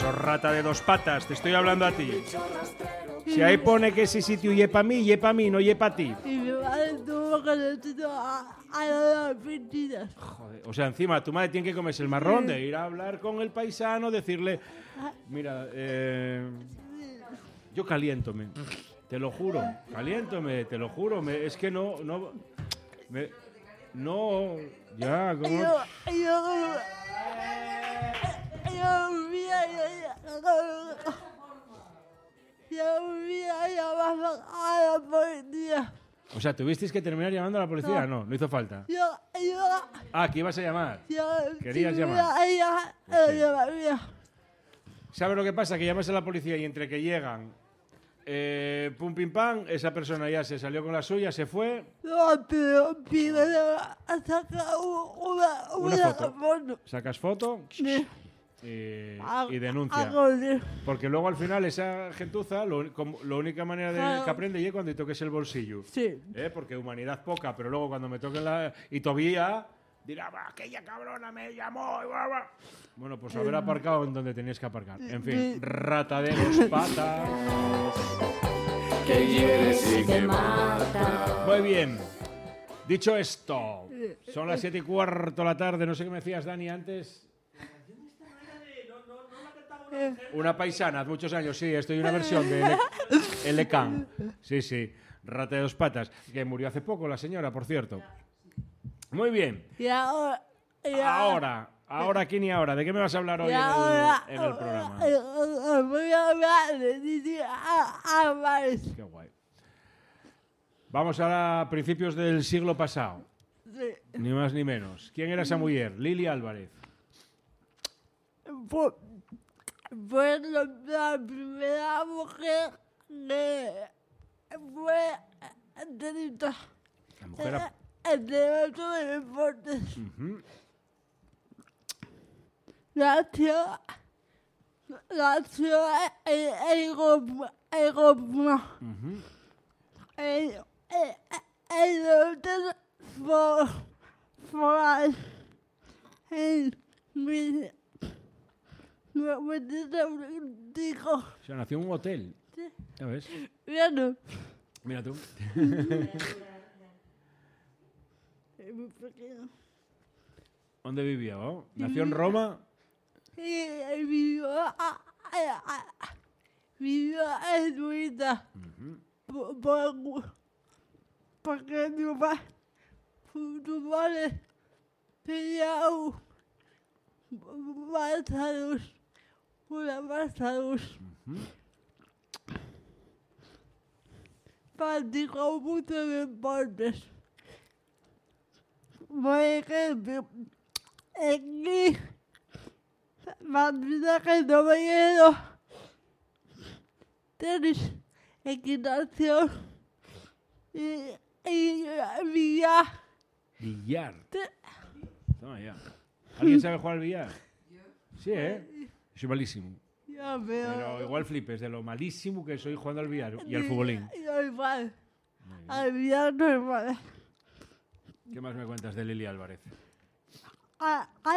Pero rata de dos patas, te estoy hablando a ti. Si ahí pone que ese sitio ye pa' mí, no ye pa' ti. Y mi madre tuvo que decir a las piscinas. Joder, o sea, encima tu madre tiene que comerse el marrón de ir a hablar con el paisano, decirle, mira, yo caliéntome, te lo juro, caliéntome, te lo juro, es que no, ya, como... O sea, ¿tuvisteis que terminar llamando a la policía? No hizo falta. Que ibas a llamar. Querías llamar. ¿Sabes lo que pasa? Que llamas a la policía y entre que llegan, pum, pim, pam, esa persona ya se salió con la suya, se fue. No, pero saca una foto. Sacas foto y denuncia. Porque luego al final esa gentuza, la única manera de que aprende es cuando toques el bolsillo. Sí. Porque humanidad poca, pero luego cuando me toquen la... Y todavía dirá, aquella cabrona me llamó. Bueno, pues haber aparcado en donde tenías que aparcar. En fin, rata de dos patas. Que hieres y que mata. Muy bien. Dicho esto, son las 7:15 de la tarde. No sé qué me decías, Dani, antes. Una paisana, hace muchos años, sí, estoy en una versión de Elecan. Sí, rata de dos patas, que murió hace poco la señora, por cierto. Muy bien. Y Ahora, ¿quién y ahora? ¿De qué me vas a hablar hoy en el programa? Voy a hablar de Lili Álvarez. Qué guay. Vamos a principios del siglo pasado. Sí. Ni más ni menos. ¿Quién era esa mujer? Lili Álvarez. Fue la primera mujer que fue tenista. La mujer... de deportes. Uh-huh. Nació en Roma. Uh-huh. El hotel fue en 1995. O sea, nació en un hotel. Sí. ¿Ya ves? Mira tú. Muy pequeño. ¿Dónde vivía? Oh? ¿Nació en Roma? Vivió en Suiza. Uh-huh. Porque tu padre tenía una salud. Uh-huh. Practicó muchos deportes. Por ejemplo, aquí, patinaje novillero, tenis, equitación y billar. Billar. Toma ya. ¿Alguien sabe jugar al billar? Sí, ¿eh? Soy malísimo. Ya Pero igual flipes de lo malísimo que soy jugando al billar y al futbolín. Yo igual. Al billar no igual. ¿Qué más me cuentas de Lili Álvarez?